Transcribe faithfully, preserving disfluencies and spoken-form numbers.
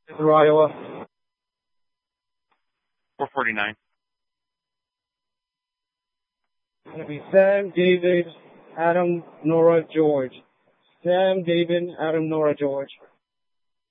For Iowa. four forty-nine. It's going to be Sam, David, Adam, Nora, George. Sam, David, Adam, Nora, George.